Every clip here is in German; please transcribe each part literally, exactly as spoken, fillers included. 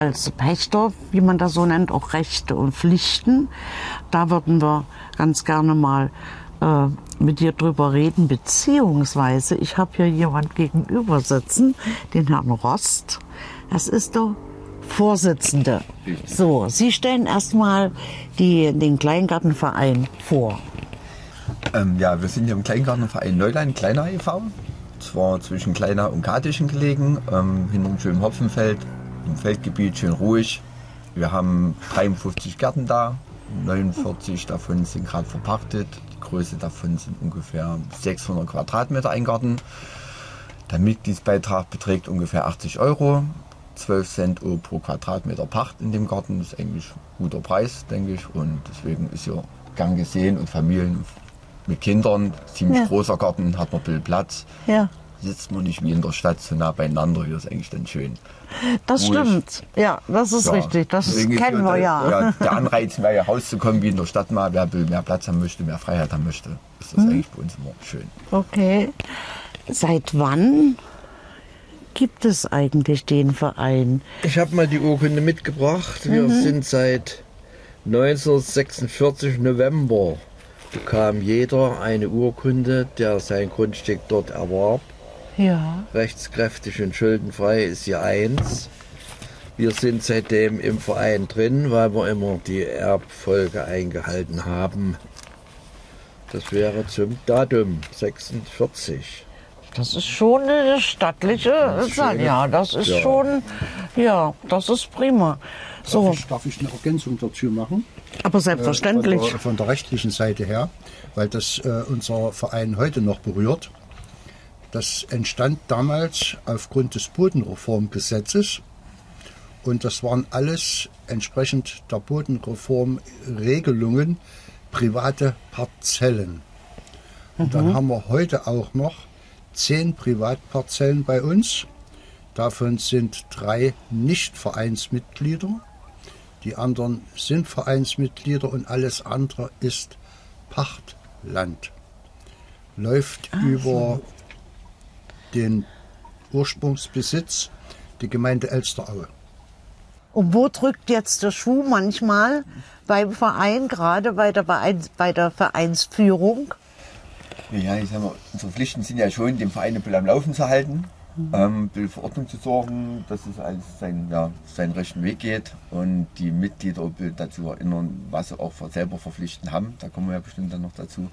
Als Pächter, wie man das so nennt, auch Rechte und Pflichten. Da würden wir ganz gerne mal äh, mit dir drüber reden, beziehungsweise ich habe hier jemand gegenüber sitzen, den Herrn Rost. Das ist der Vorsitzende. So, Sie stellen erstmal den Kleingartenverein vor. Ähm, ja, wir sind hier im Kleingartenverein Neuland, Kleiner e V. Zwar zwischen Kleiner und Katischen gelegen, ähm, hinter einem schönen Hopfenfeld. Im Feldgebiet schön ruhig. Wir haben dreiundfünfzig Gärten da, neunundvierzig davon sind gerade verpachtet. Die Größe davon sind ungefähr sechshundert Quadratmeter ein Garten. Der Mitgliedsbeitrag beträgt ungefähr achtzig Euro, zwölf Cent pro Quadratmeter Pacht in dem Garten. Das ist eigentlich ein guter Preis, denke ich. Und deswegen ist hier gern gesehen und Familien mit Kindern, ziemlich ja. großer Garten, hat noch ein bisschen Platz. Ja. Sitzt man nicht wie in der Stadt so nah beieinander, hier ist eigentlich dann schön. Das ruhig. Stimmt, ja, das ist ja. richtig, das Deswegen kennen wir ja. ja. Der Anreiz, mehr hier rauszukommen wie in der Stadt mal, wer mehr Platz haben möchte, mehr Freiheit haben möchte, ist das hm. eigentlich bei uns immer schön. Okay, seit wann gibt es eigentlich den Verein? Ich habe mal die Urkunde mitgebracht, wir mhm. sind seit neunzehnhundertsechsundvierzig November. Bekam jeder eine Urkunde, der sein Grundstück dort erwarb. Ja. Rechtskräftig und schuldenfrei ist hier eins. Wir sind seitdem im Verein drin, weil wir immer die Erbfolge eingehalten haben. Das wäre zum Datum sechsundvierzig. Das ist schon eine stattliche Sache. Ja, das ist ja. schon, ja, das ist prima. So. Darf ich, darf ich eine Ergänzung dazu machen? Aber selbstverständlich. Äh, von, der, von der rechtlichen Seite her, weil das äh, unser Verein heute noch berührt. Das entstand damals aufgrund des Bodenreformgesetzes und das waren alles entsprechend der Bodenreformregelungen private Parzellen. Und mhm. dann haben wir heute auch noch zehn Privatparzellen bei uns. Davon sind drei Nicht-Vereinsmitglieder. Die anderen sind Vereinsmitglieder und alles andere ist Pachtland. Läuft Ach, über so. den Ursprungsbesitz, die Gemeinde Elsteraue. Und wo drückt jetzt der Schuh manchmal beim Verein, gerade bei der, Vereins, bei der Vereinsführung? Ja, ich sag mal, unsere Pflichten sind ja schon, den Verein ein bisschen am Laufen zu halten. Mhm. Ähm, ein bisschen für Ordnung zu sorgen, dass es alles seinen, ja, seinen rechten Weg geht und die Mitglieder ein bisschen dazu erinnern, was sie auch selber verpflichten haben. Da kommen wir ja bestimmt dann noch dazu.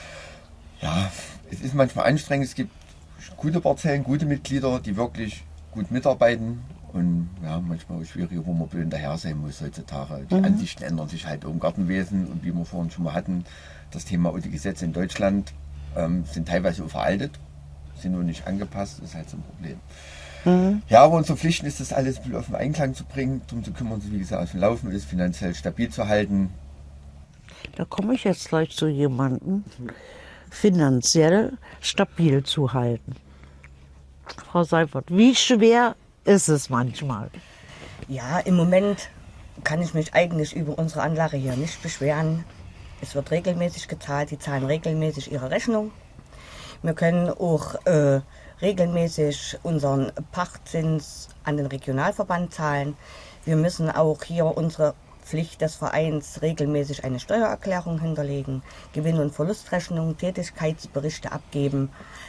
Ja, es ist manchmal anstrengend. Es gibt gute Parzellen, gute Mitglieder, die wirklich gut mitarbeiten und ja, manchmal auch schwierige, wo man ein bisschen hinterher sein muss heutzutage. Die mhm. Ansichten ändern sich halt im Gartenwesen und wie wir vorhin schon mal hatten, das Thema und die Gesetze in Deutschland ähm, sind teilweise auch veraltet. Sind nur nicht angepasst, das ist halt so ein Problem. Mhm. Ja, aber unsere Pflichten ist, das alles auf den Einklang zu bringen, darum zu kümmern, wie gesagt, auf dem Laufen ist, finanziell stabil zu halten. Da komme ich jetzt gleich zu jemandem, finanziell stabil zu halten. Frau Seifert, wie schwer ist es manchmal? Ja, im Moment kann ich mich eigentlich über unsere Anlage hier nicht beschweren. Es wird regelmäßig gezahlt, die zahlen regelmäßig ihre Rechnung. Wir können auch äh, regelmäßig unseren Pachtzins an den Regionalverband zahlen. Wir müssen auch hier unsere Pflicht des Vereins regelmäßig eine Steuererklärung hinterlegen, Gewinn- und Verlustrechnungen, Tätigkeitsberichte abgeben.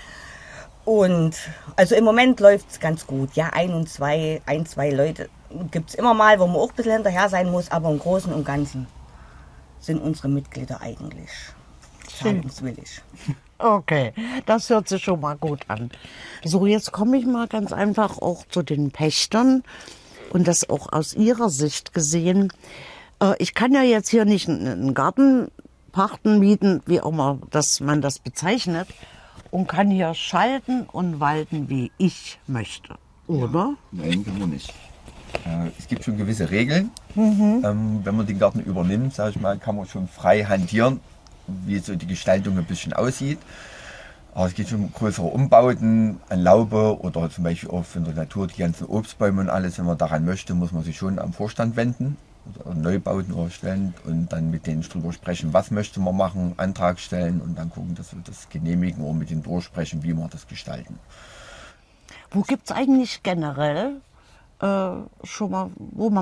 Und also im Moment läuft es ganz gut. Ja, ein und zwei, ein, zwei Leute gibt es immer mal, wo man auch ein bisschen hinterher sein muss, aber im Großen und Ganzen sind unsere Mitglieder eigentlich zahlungswillig. Okay, das hört sich schon mal gut an. So, jetzt komme ich mal ganz einfach auch zu den Pächtern und das auch aus ihrer Sicht gesehen. Äh, ich kann ja jetzt hier nicht einen Garten pachten, mieten, wie auch immer dass man das bezeichnet, und kann hier schalten und walten, wie ich möchte, oder? Ja, nein, können wir nicht. Äh, es gibt schon gewisse Regeln. Mhm. Ähm, wenn man den Garten übernimmt, sage ich mal, kann man schon frei hantieren, wie so die Gestaltung ein bisschen aussieht. Aber es geht schon um größere Umbauten an Laube oder zum Beispiel auch von der Natur die ganzen Obstbäume und alles. Wenn man daran möchte, muss man sich schon am Vorstand wenden oder Neubauten erstellen und dann mit denen drüber sprechen, was möchte man machen, Antrag stellen und dann gucken, dass wir das genehmigen oder mit denen durchsprechen, wie wir das gestalten. Wo gibt es eigentlich generell äh, schon mal, wo man